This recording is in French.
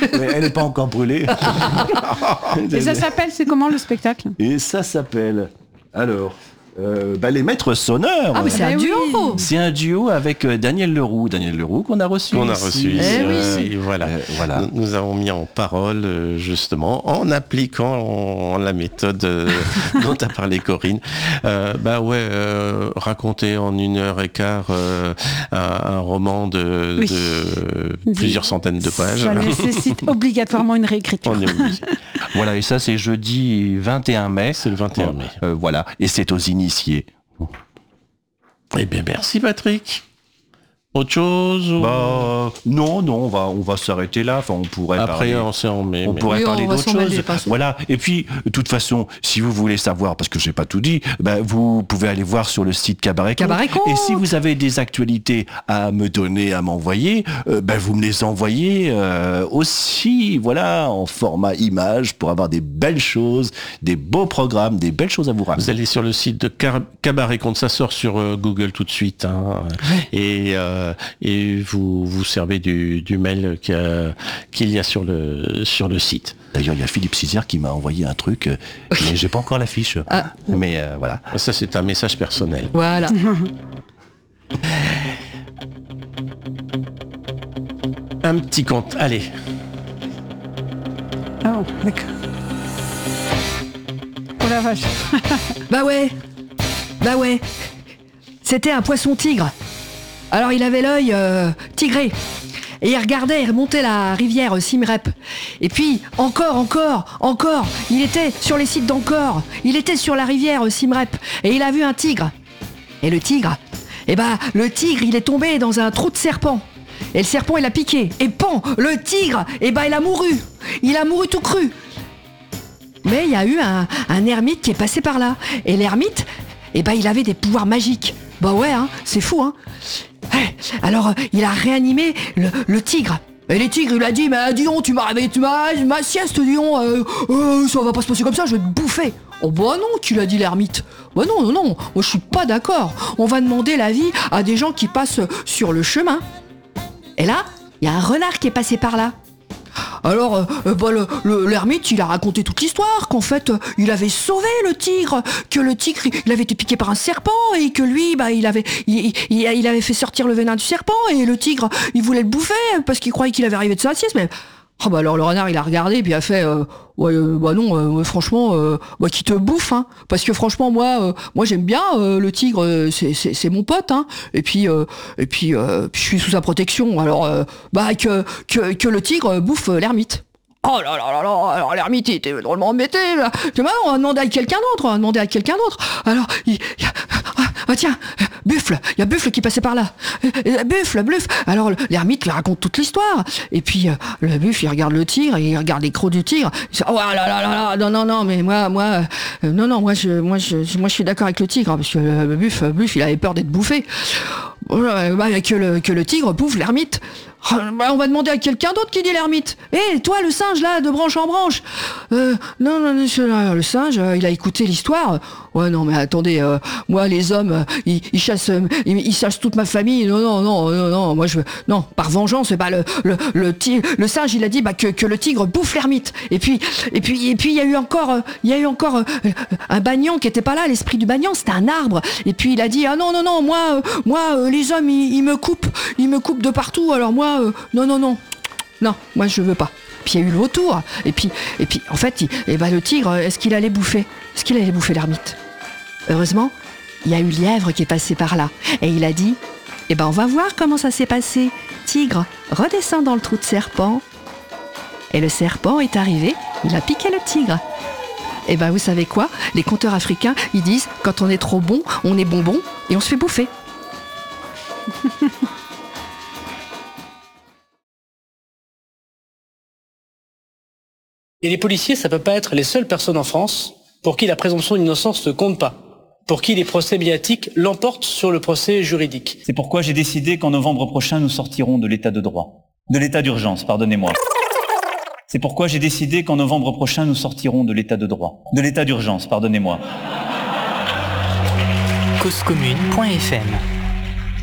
Elle n'est pas encore brûlée. Et ça s'appelle, c'est comment le spectacle ? Et ça s'appelle, alors, les Maîtres Sonneurs. Ah, mais c'est un duo. C'est un duo avec Daniel Leroux. Daniel Leroux qu'on a reçu. ici. Voilà. Nous avons mis en parole, justement, en appliquant la méthode dont a parlé Corinne. Raconter en 1h15 un roman de plusieurs centaines de pages. Ça nécessite obligatoirement une réécriture. On est obligé. Voilà, et ça c'est jeudi 21 mai. C'est le 21 mai. Voilà, et c'est aux initiés. Eh bien, merci Patrick. Autre chose ou... Non, on va s'arrêter là. Enfin, on pourrait après parler. On pourrait parler d'autres choses. Voilà. Et puis, de toute façon, si vous voulez savoir, parce que j'ai pas tout dit, vous pouvez aller voir sur le site Cabaret Conte. Et si vous avez des actualités à me donner, à m'envoyer, vous me les envoyez aussi, voilà, en format image pour avoir des belles choses, des beaux programmes, des belles choses à vous raconter. Vous allez sur le site de Cabaret Conte, ça sort sur Google tout de suite, et vous servez du mail qu'il y a sur le site. D'ailleurs, il y a Philippe Cizière qui m'a envoyé un truc, mais j'ai pas encore la fiche. Mais voilà. Ça, c'est un message personnel. Voilà. Un petit compte, allez. Oh, d'accord. Oh la vache. Bah ouais. C'était un poisson tigre. Alors il avait l'œil tigré. Et il regardait, il remontait la rivière Simrep. Et puis, encore, il était sur les sites d'Encore. Il était sur la rivière Simrep. Et il a vu un tigre. Et le tigre, il est tombé dans un trou de serpent. Et le serpent, il a piqué. Et pan, le tigre, il a mouru. Il a mouru tout cru. Mais il y a eu un ermite qui est passé par là. Et l'ermite, il avait des pouvoirs magiques. Bah ouais, c'est fou, Alors, il a réanimé le tigre. Et les tigres, il a dit, mais dis donc, tu m'as réveillé ma sieste, dis donc, ça va pas se passer comme ça, je vais te bouffer. Oh bah non, qu'il a dit l'ermite. Bah non, moi je suis pas d'accord. On va demander l'avis à des gens qui passent sur le chemin. Et là, il y a un renard qui est passé par là. Alors, l'ermite, il a raconté toute l'histoire, qu'en fait, il avait sauvé le tigre, que le tigre, il avait été piqué par un serpent, et que lui, il avait fait sortir le venin du serpent, et le tigre, il voulait le bouffer, parce qu'il croyait qu'il avait arrivé de sa sieste, mais... alors le renard, il a regardé, puis il a fait, franchement, qui te bouffe, parce que franchement, moi j'aime bien le tigre, c'est mon pote, et puis je suis sous sa protection, alors que le tigre bouffe l'ermite. Oh là là là là, alors l'ermite il était drôlement embêté. On va demander à quelqu'un d'autre. Alors, tiens, Buffle, il y a Buffle qui passait par là. Buffle. Alors l'ermite lui raconte toute l'histoire. Et puis le Buffle, il regarde le tigre, il regarde les crocs du tigre. Il dit, oh là là là là, non, mais moi je suis d'accord avec le tigre, parce que le Buffle, il avait peur d'être bouffé. Que le tigre bouffe l'ermite. On va demander à quelqu'un d'autre qui dit l'ermite. Toi, le singe, là, de branche en branche. Non, le singe, il a écouté l'histoire. Ouais, non, mais attendez, moi, les hommes, ils chassent toute ma famille. Non, moi, non, par vengeance, le singe, il a dit, que le tigre bouffe l'ermite. Et puis, il y a eu encore un bagnan qui était pas là, l'esprit du bagnan, c'était un arbre. Et puis, il a dit, non, moi, les hommes, ils me coupent de partout, alors moi, non, moi je veux pas. Puis il y a eu le vautour, et puis en fait, le tigre, est-ce qu'il allait bouffer l'ermite? Heureusement, il y a eu Lièvre qui est passé par là, et il a dit, on va voir comment ça s'est passé. Tigre, redescends dans le trou de serpent. Et le serpent est arrivé, il a piqué le tigre. Vous savez quoi? Les conteurs africains, ils disent, quand on est trop bon, on est bonbon, et on se fait bouffer. Et les policiers, ça peut pas être les seules personnes en France pour qui la présomption d'innocence ne compte pas, pour qui les procès médiatiques l'emportent sur le procès juridique. C'est pourquoi j'ai décidé qu'en novembre prochain, nous sortirons de l'état de droit. De l'état d'urgence, pardonnez-moi. C'est pourquoi j'ai décidé qu'en novembre prochain, nous sortirons de l'état de droit. De l'état d'urgence, pardonnez-moi. Causecommune.fm